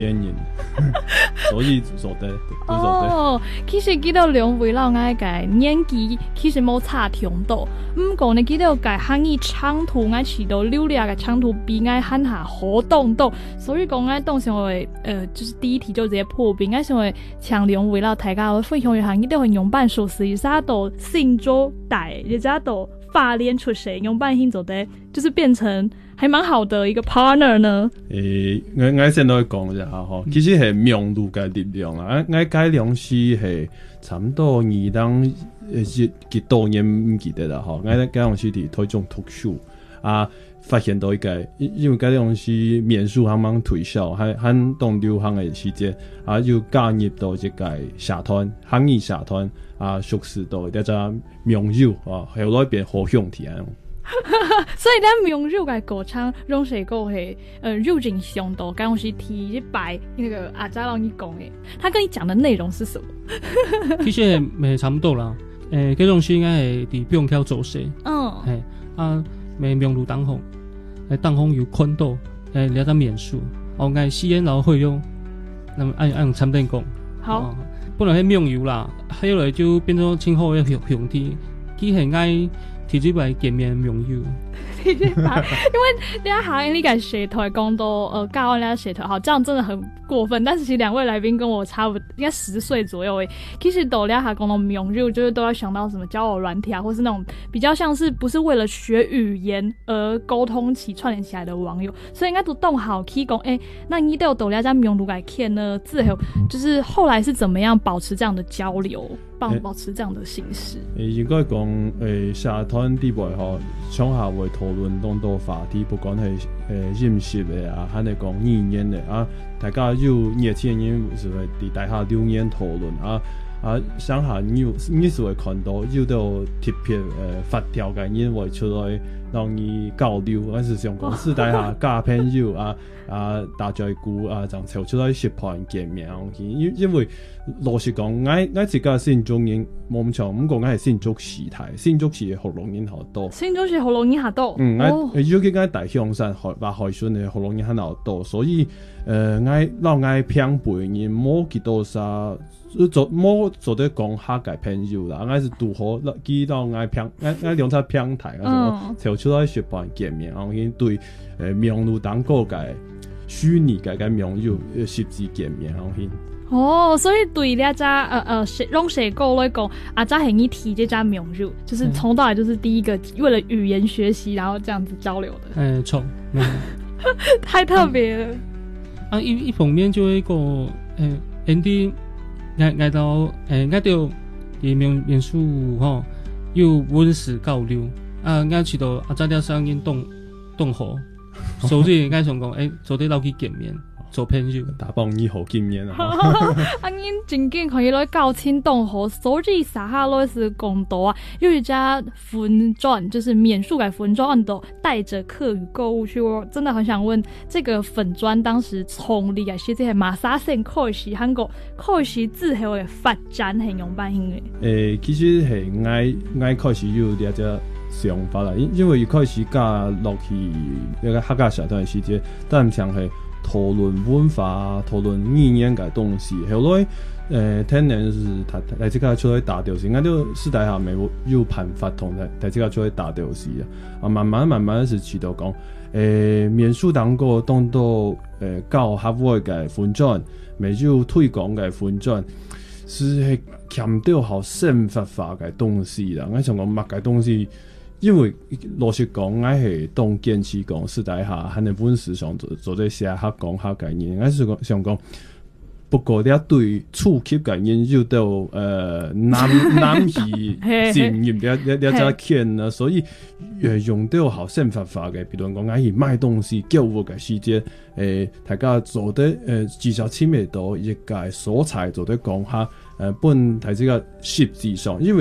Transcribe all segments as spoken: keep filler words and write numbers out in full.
原因，所以做得做得。 哦，其實記到兩位老愛嘅年紀其實冇差太多，唔過呢記到嘅行業長途愛去到流量嘅長途比愛喊下活動到，所以講愛當成為呃就是第一題就直接破冰，愛成為搶兩位老大家分享一下，呢啲用辦熟識一下到新做大，一家到發連出世用辦興做的，就是變成。還蠻好的一個 partner 呢。 誒、欸，我我先來講一下吼，其實係名錄嘅力量啦。我我改良是係差唔多二零誒幾多年唔記得啦吼。我改良是佇推種讀書啊，發現到一個，因為改良是免書還蠻推銷，還還當流行嘅時間啊，就加入到一個社團，行業社團啊，熟識到一隻名友啊，後來變好兄弟啊。 所以咱名肉嘅歌唱，用誰個係呃肉景相多，剛剛是提一擺那個阿仔讓你講誒，他跟你講的內容是什麼？ 其實誒差唔多啦，誒嗰種是應該係佇不用靠做事， 嗯，係啊，誒名錄當紅，誒當紅有坤度，誒了解免書，我愛吸煙然後會用，那麼按按產品講， 好， 啊、本來係名友啦，後來就變咗稱呼嘅兄兄弟，佢係愛。提出來見面名友， 提出來，因為大家行呢個社團講到呃教完人家社團，好，這樣真的很過分。但是其實兩位來賓跟我差不多，應該十歲左右誒。其實都兩下講到名友，就是都要想到什麼交友軟體啊，或是那種比較像是不是為了學語言而溝通起串聯起來的網友，所以應該都動好可以講，誒，那你都有都兩家名友來看呢？之後就是後來是怎麼樣保持這樣的交流？保保持這樣的形式。 誒，應該講誒，社團啲位嗬，上下會討論當多話題，不管係誒認識嘅啊，還係講語言嘅啊，大家有熱情嘅人是會喺大下留言討論啊啊，上下你你是會看到有到特別誒發條嘅人會出來讓你交流，還是想講私底下交朋友啊啊，大家鼓啊，就湊出來識朋見面，因因為。老實講，我我自家先中人冇咁長，唔過我係先足時態，先足時學龍人好多。 先足時學龍人好多。嗯， 我尤其我大香山學話海順嘅學龍人好多，所以誒，我老我平輩人冇幾多啥，做冇做得講下嘅朋友啦。我是拄好見到我平，我我兩隻平台，我就出來識朋友見面，然後對誒名錄當個嘅虛擬嘅嘅名友實際見面，然後哦，所以對呢家呃呃用誰講來講，阿仔係你提這家名友，就是從到來就是第一個為了語言學習，然後這樣子交流的。 誒，錯， 太特別了。 啊，一一方面就一個誒，人哋挨挨到誒挨到啲名名書吼，有文史交流啊，挨去到阿仔啲聲音動動好，所以挨想講誒，做啲老去見面。做朋友， 打幫你好見面啊！ 啊，你真緊可以來交親動好，所以撒下來是講到啊，有一家粉專，就是免書嘅粉專都帶着客語購物去。我真的很想問，這個粉專當時從你啊，其實係馬沙線開始，韓國開始之後嘅發展係用辦型嘅。 誒，其實係愛愛開始有啲只想法啦，因因為一開始加落去一個客家社團嘅時間，但唔像係。討論文化、討論語言嘅東西，後來誒，聽人是大大家出來打掉時，我就私底下咪有辦法同大大家出來打掉時啊，慢慢慢慢是知道講誒，免書當個當到誒教學會嘅粉專，咪有推廣嘅粉專，是係強調好生活化嘅東西啦。我想講乜嘅東西。因為老實講，我係當堅持講私底下喺你本事上做做啲寫下講下概念，我是想講，不過啲對初級嘅研究到誒難難以經驗啲啲啲只傾啦，所以誒用到好生活化嘅，比如講我係賣東西購物嘅時間，誒大家做啲誒至少親密到一個素材做啲講下誒本睇呢個實際上，因為。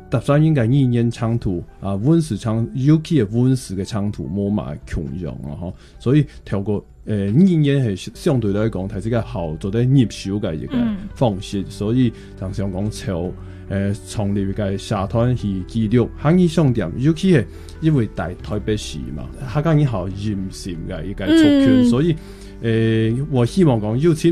搭算应该意念长途啊，温室长，尤其係温室嘅長途冇嘛強用啊，嗬，所以透過誒意念係相對來講係一個好做得入手嘅一個方式，嗯、所以常常講朝誒創立嘅社團去記錄客語重點，尤其係因為大台北市嘛，客家語好嚴嚴嘅一個族群，嗯、所以誒、呃、我希望講邀請